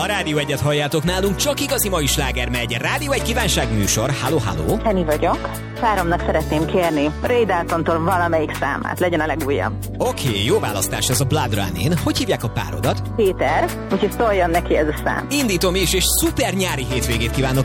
A Rádió Egyet halljátok, nálunk csak igazi mai sláger megy. Rádió Egy kívánságműsor. Halló, halló. Henny vagyok. Páromnak szeretném kérni Ray Daltontól valamelyik számát, legyen a legújabb. Oké, jó választás ez a Blood Run-in. Hogy hívják a párodat? Péter, úgyhogy szóljon neki ez a szám. Indítom is, és szuper nyári hétvégét kívánok